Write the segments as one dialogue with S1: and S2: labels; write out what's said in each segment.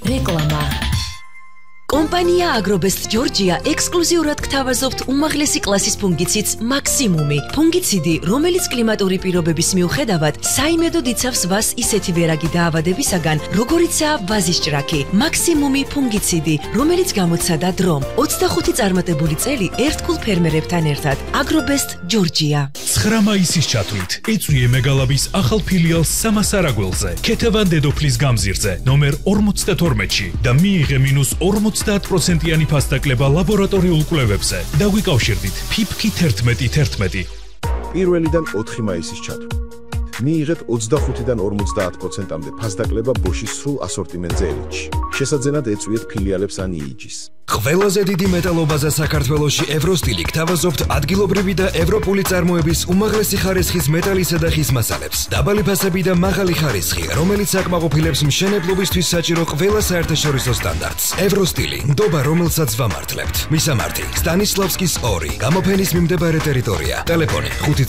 S1: რეკლამა კომპანია Agrobest Georgia ექსკლუზიურად გთავაზობთ უმაღლესი კლასის ფუნგიციდს მაქსიმუმი. ფუნგიციდი, რომელიც კლიმატური პირობების მიუხედავად საიმედოდ იცავს ვას ისეთი ვერაგი დაავადებისაგან, როგორიცაა ვაზის ჭრაქი. მაქსიმუმი ფუნგიციდი, რომელიც გამოცადა დრომ. 25 წარმატებული წელი ერთგულ ფერმერებთან ერთად. Agrobest Georgia.
S2: 9 მაისის ჩათვლით ეწვიე მეგალაბის ახალ ფილიალს სამასარაგველზე, ქეთევან დედოფლის გამზირზე, ნომერ 52-ში და მიიღე -50%-იანი ფასდაკლება ლაბორატორიულ კვლევებზე. დაგვიკავშირდით ფიფკი 1111.
S3: პირველიდან 4 მაისის ჩათვლით. მიიღეთ 25-დან 50%-მდე ფასდაკლება ბოშის სრულ ასორტიმენტზე ელიტში. შესაძენად ეწვიეთ ფილიალებს ან იიჯის.
S4: ყველაზე დიდი მეტალობაზე საქართველოში ევროსტილი გთავაზობთ ადგილობრივი და ევროპული წარმოების უმაღლესი ხარისხის მეტალისა და ხის მასალებს. დაბალი ფასები და მაღალი ხარისხი, რომელიც აკმაყოფილებს მშენებლობისთვის საჭირო ყველა საერთაშორისო სტანდარტს. ევროსტილი, ნდობა, რომელსაც ვამართლებთ. მისამართი: სტანისლავსკის 2, გამოფენის მიმდებარე ტერიტორია. ტელეფონი: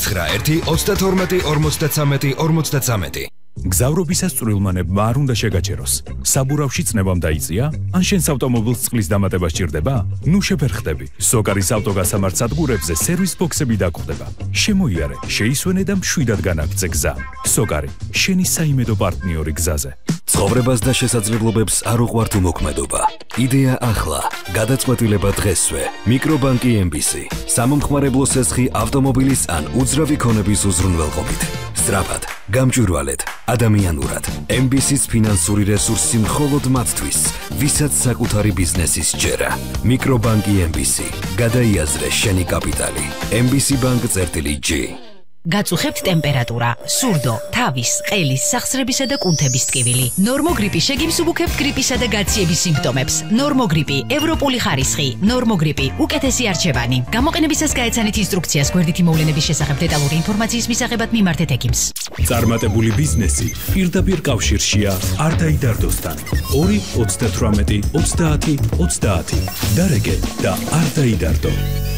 S4: 591 32 53 53.
S2: გზავრობისას წვრილმანებმა არ უნდა შეგაჩეროს. საბურავში წნევამ დაიწია? ან შენს ავტომობილს წყლის დამატება სჭირდება? ნუ შეფერხდები. სოკარის ავტოგასამართ სადგურებზე სერვის ბოქსები დაგხვდება. შემოიარე, შეისვენე და მშვიდად განაგრძე გზა. სოკარი, შენი საიმედო პარტნიორი გზაზე.
S4: ცხოვრებას და შესაძლებლობებს არ უყვართ უმოქმედობა. იდეა ახლა, გადაწყვეტილება დღესვე. მიკრობანკი MBC. სამომხმარებლო სესხი ავტომობილის ან უძრავი ქონების უზრუნველყოფით. სწრაფად, გამჭვირვალედ, ადამიანურად. MBC-ს ფინანსური რესურსი მხოლოდ მათთვის, ვისაც საკუთარი ბიზნესის ჯერა. მიკრობანკი MBC. გადაიაზრე შენი კაპიტალი. MBC Bank-G.
S1: გაწუხებთ ტემპერატურა, სურდო, თავის, ყელის, სახსრებისა და კუნთების ტკივილი. ნორმოგრიპი შეგიმსუბუქებთ გრიპისა და გაციების სიმპტომებს. ნორმოგრიპი, ევროპული ხარისხი, ნორმოგრიპი, უკეთესი არჩევანი. გამოყენებისას გაეცანით ინსტრუქციას გვერდითი მოვლენების შესახებ დეტალური ინფორმაციის მისაღებად მიმართეთ ექიმს.
S2: წარმატებული ბიზნესი პირდაპირ კავშირშია არდაიდარდოსთან. 2 38 30 30. დარეგე და არ დაიდარდო.